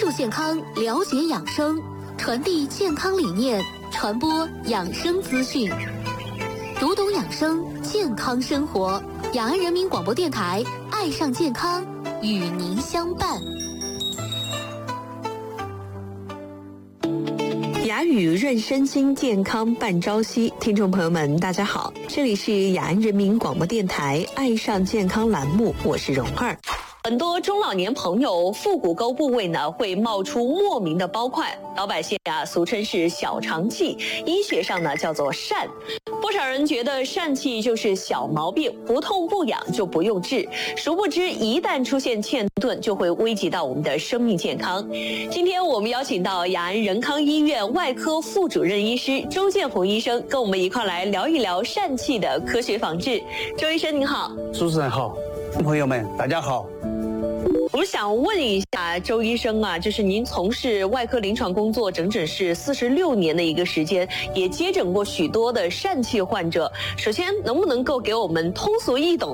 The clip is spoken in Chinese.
注健康，了解养生，传递健康理念，传播养生资讯。读懂养生，健康生活。雅安人民广播电台，爱上健康，与您相伴。 雅语润身心，健康伴朝夕。听众朋友们，大家好，这里是雅安人民广播电台爱上健康栏目，我是蓉儿。很多中老年朋友腹股沟部位呢会冒出莫名的包块，老百姓俗称是小肠气，医学上呢叫做疝。不少人觉得疝气就是小毛病，不痛不痒就不用治，殊不知一旦出现欠顿，就会危及到我们的生命健康。今天我们邀请到雅安仁康医院外科副主任医师周建红医生，跟我们一块来聊一聊疝气的科学防治。周医生您好。 主持人好，朋友们大家好。 我们想问一下周医生就是您从事外科临床工作整整是46年的一个时间，也接诊过许多的疝气患者。首先，能不能够给我们通俗易懂